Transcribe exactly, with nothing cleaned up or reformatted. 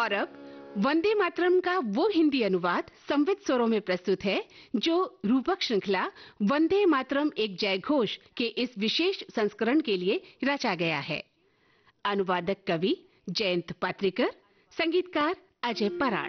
और अब वंदे मातरम का वो हिंदी अनुवाद संवित स्वरों में प्रस्तुत है जो रूपक श्रृंखला वंदे मातरम एक जय घोष के इस विशेष संस्करण के लिए रचा गया है। अनुवादक कवि जयंत पात्रिकर, संगीतकार अजय पराड़।